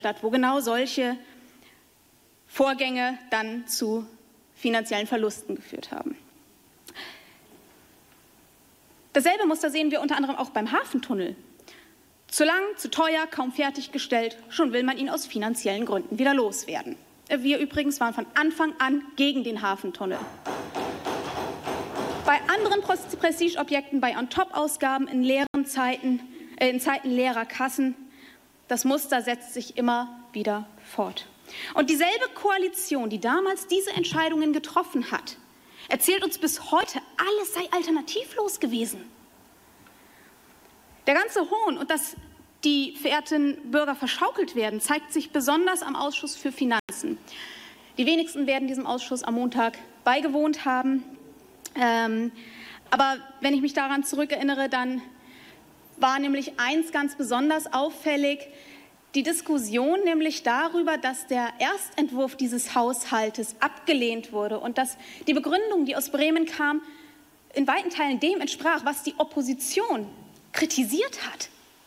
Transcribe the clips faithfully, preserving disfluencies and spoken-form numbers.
statt, wo genau solche Vorgänge dann zu finanziellen Verlusten geführt haben. Dasselbe Muster sehen wir unter anderem auch beim Hafentunnel. Zu lang, zu teuer, kaum fertiggestellt, schon will man ihn aus finanziellen Gründen wieder loswerden. Wir übrigens waren von Anfang an gegen den Hafentunnel. Bei anderen Prestigeobjekten, bei On-Top-Ausgaben in leeren Zeiten, äh, in Zeiten leerer Kassen, das Muster setzt sich immer wieder fort. Und dieselbe Koalition, die damals diese Entscheidungen getroffen hat, erzählt uns bis heute, alles sei alternativlos gewesen. Der ganze Hohn und dass die verehrten Bürger verschaukelt werden, zeigt sich besonders am Ausschuss für Finanzen. Die wenigsten werden diesem Ausschuss am Montag beigewohnt haben. Ähm, aber wenn ich mich daran zurückerinnere, dann war nämlich eins ganz besonders auffällig, die Diskussion nämlich darüber, dass der Erstentwurf dieses Haushaltes abgelehnt wurde und dass die Begründung, die aus Bremen kam, in weiten Teilen dem entsprach, was die Opposition kritisiert hat.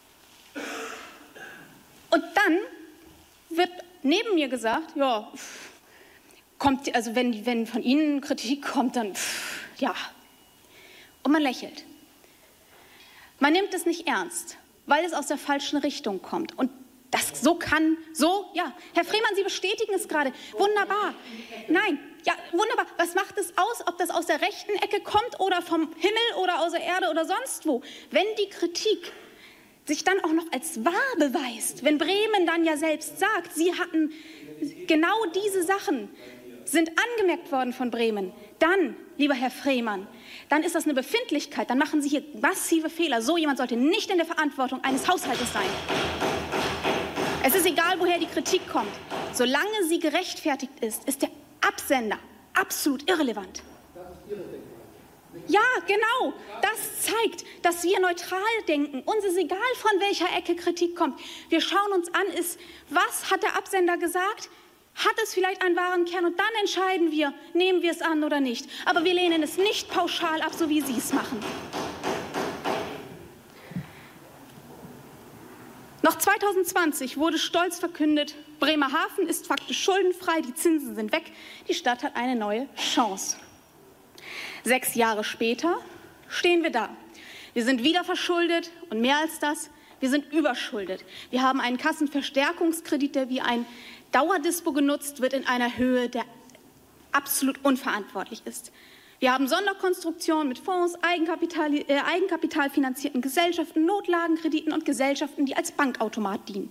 Und dann wird neben mir gesagt, ja, kommt, also wenn, wenn von Ihnen Kritik kommt, dann pff, ja. Und man lächelt. Man nimmt es nicht ernst, weil es aus der falschen Richtung kommt. Und das so kann, so, ja. Herr Friemann, Sie bestätigen es gerade. Wunderbar. Nein, ja, wunderbar. Was macht es aus, ob das aus der rechten Ecke kommt oder vom Himmel oder aus der Erde oder sonst wo? Wenn die Kritik sich dann auch noch als wahr beweist, wenn Bremen dann ja selbst sagt, sie hatten genau diese Sachen, sind angemerkt worden von Bremen, dann, lieber Herr Friemann, dann ist das eine Befindlichkeit, dann machen Sie hier massive Fehler. So jemand sollte nicht in der Verantwortung eines Haushaltes sein. Es ist egal, woher die Kritik kommt. Solange sie gerechtfertigt ist, ist der Absender absolut irrelevant. Ja, genau. Das zeigt, dass wir neutral denken. Uns ist egal, von welcher Ecke Kritik kommt. Wir schauen uns an, ist, was hat der Absender gesagt? Hat es vielleicht einen wahren Kern? Und dann entscheiden wir, nehmen wir es an oder nicht. Aber wir lehnen es nicht pauschal ab, so wie Sie es machen. Noch zweitausendzwanzig wurde stolz verkündet, Bremerhaven ist faktisch schuldenfrei, die Zinsen sind weg, die Stadt hat eine neue Chance. Sechs Jahre später stehen wir da. Wir sind wieder verschuldet und mehr als das, wir sind überschuldet. Wir haben einen Kassenverstärkungskredit, der wie ein Dauerdispo genutzt wird in einer Höhe, der absolut unverantwortlich ist. Wir haben Sonderkonstruktionen mit Fonds, Eigenkapital, äh, eigenkapitalfinanzierten Gesellschaften, Notlagenkrediten und Gesellschaften, die als Bankautomat dienen.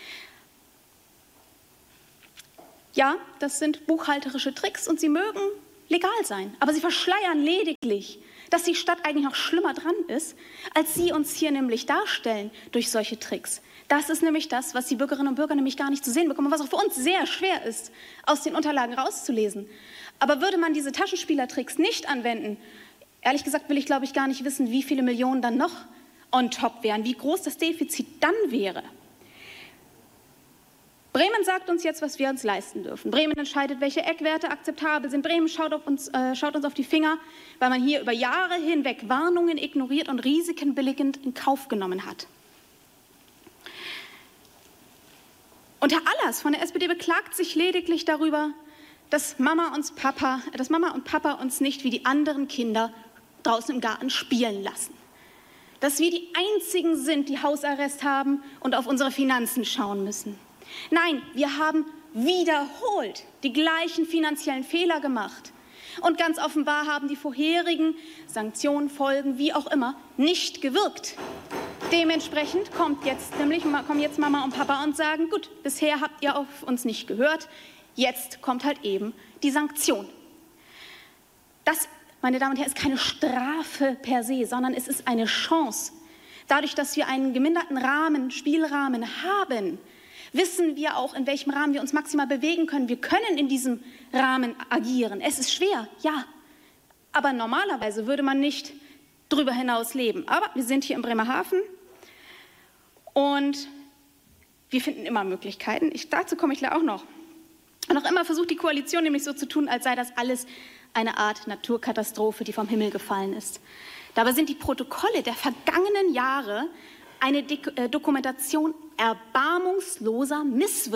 Ja, das sind buchhalterische Tricks und sie mögen legal sein, aber sie verschleiern lediglich, dass die Stadt eigentlich noch schlimmer dran ist, als sie uns hier nämlich darstellen durch solche Tricks. Das ist nämlich das, was die Bürgerinnen und Bürger nämlich gar nicht zu sehen bekommen, was auch für uns sehr schwer ist, aus den Unterlagen rauszulesen. Aber würde man diese Taschenspielertricks nicht anwenden, ehrlich gesagt will ich, glaube ich, gar nicht wissen, wie viele Millionen dann noch on top wären, wie groß das Defizit dann wäre. Bremen sagt uns jetzt, was wir uns leisten dürfen. Bremen entscheidet, welche Eckwerte akzeptabel sind. Bremen schaut, auf uns, äh, schaut uns auf die Finger, weil man hier über Jahre hinweg Warnungen ignoriert und Risiken billigend in Kauf genommen hat. Und Herr Allers von der S P D beklagt sich lediglich darüber, dass Mama, uns Papa, dass Mama und Papa uns nicht wie die anderen Kinder draußen im Garten spielen lassen. Dass wir die Einzigen sind, die Hausarrest haben und auf unsere Finanzen schauen müssen. Nein, wir haben wiederholt die gleichen finanziellen Fehler gemacht. Und ganz offenbar haben die vorherigen Sanktionen, Folgen, wie auch immer, nicht gewirkt. Dementsprechend kommt jetzt, nämlich, kommen jetzt Mama und Papa und sagen, gut, bisher habt ihr auf uns nicht gehört, jetzt kommt halt eben die Sanktion. Das, meine Damen und Herren, ist keine Strafe per se, sondern es ist eine Chance. Dadurch, dass wir einen geminderten Rahmen, Spielrahmen haben, wissen wir auch, in welchem Rahmen wir uns maximal bewegen können. Wir können in diesem Rahmen agieren. Es ist schwer, ja, aber normalerweise würde man nicht drüber hinaus leben. Aber wir sind hier in Bremerhaven und wir finden immer Möglichkeiten. Ich, dazu komme ich gleich auch noch. Und auch immer versucht die Koalition nämlich so zu tun, als sei das alles eine Art Naturkatastrophe, die vom Himmel gefallen ist. Dabei sind die Protokolle der vergangenen Jahre eine Dokumentation erbarmungsloser Misswirtschaft.